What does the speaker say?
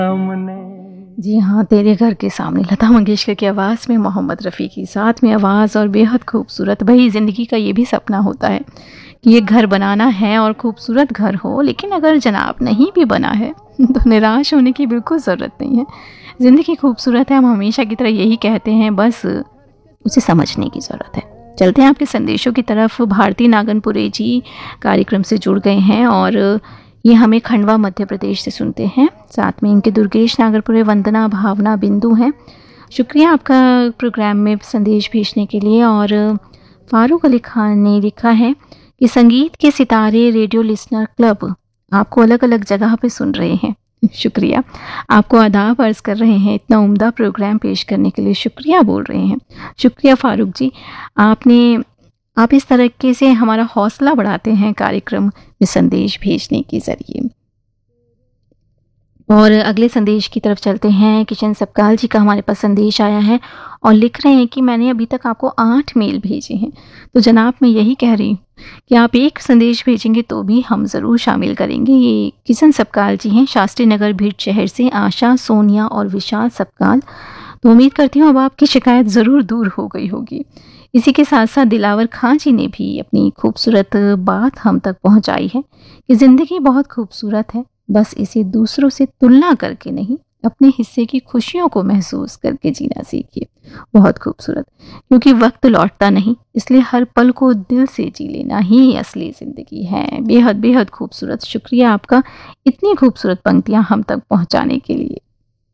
जी हाँ, तेरे घर के सामने लता मंगेशकर की आवाज़ में मोहम्मद रफ़ी की साथ में आवाज़ और बेहद खूबसूरत। वही ज़िंदगी का ये भी सपना होता है कि एक घर बनाना है और खूबसूरत घर हो, लेकिन अगर जनाब नहीं भी बना है तो निराश होने की बिल्कुल ज़रूरत नहीं है। ज़िंदगी खूबसूरत है, हम हमेशा की तरह यही कहते हैं, बस उसे समझने की ज़रूरत है। चलते हैं आपके संदेशों की तरफ। भारती नागनपुरे जी कार्यक्रम से जुड़ गए हैं और ये हमें खंडवा मध्य प्रदेश से सुनते हैं। साथ में इनके दुर्गेश नागरपुरे, वंदना, भावना, बिंदु हैं। शुक्रिया आपका प्रोग्राम में संदेश भेजने के लिए। और फारूक अली खान ने लिखा है कि संगीत के सितारे रेडियो लिसनर क्लब आपको अलग अलग जगह पे सुन रहे हैं। शुक्रिया, आपको आदाब अर्ज़ कर रहे हैं, इतना उम्दा प्रोग्राम पेश करने के लिए शुक्रिया बोल रहे हैं। शुक्रिया फारूक जी, आप इस तरीके से हमारा हौसला बढ़ाते हैं कार्यक्रम में संदेश भेजने के ज़रिए। और अगले संदेश की तरफ चलते हैं। किशन सपकाल जी का हमारे पास संदेश आया है और लिख रहे हैं कि मैंने अभी तक आपको 8 मेल भेजे हैं। तो जनाब, मैं यही कह रही हूँ कि आप एक संदेश भेजेंगे तो भी हम ज़रूर शामिल करेंगे। ये किशन सपकाल जी हैं, शास्त्री नगर भिट शहर से। आशा, सोनिया और विशाल सपकाल। तो उम्मीद करती हूँ अब आपकी शिकायत ज़रूर दूर हो गई होगी। इसी के साथ साथ दिलावर खां जी ने भी अपनी खूबसूरत बात हम तक पहुँचाई है कि ज़िंदगी बहुत खूबसूरत है, बस इसे दूसरों से तुलना करके नहीं, अपने हिस्से की खुशियों को महसूस करके जीना सीखिए। बहुत खूबसूरत, क्योंकि वक्त लौटता नहीं, इसलिए हर पल को दिल से जी लेना ही असली ज़िंदगी है। बेहद बेहद खूबसूरत। शुक्रिया आपका इतनी खूबसूरत पंक्तियाँ हम तक पहुँचाने के लिए।